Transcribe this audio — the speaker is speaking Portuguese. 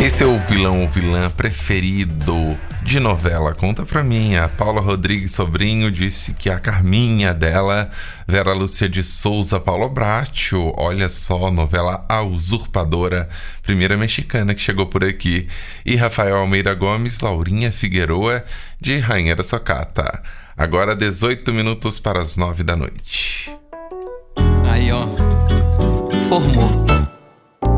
E seu vilão ou vilã preferido de novela? Conta pra mim. A Paula Rodrigues Sobrinho disse que a Carminha dela, Vera Lúcia de Souza, Paulo Bracho. Olha só, novela A Usurpadora, primeira mexicana que chegou por aqui. E Rafael Almeida Gomes, Laurinha Figueroa, de Rainha da Socata. Agora 18 minutos para as 9 da noite. Aí, ó, formou.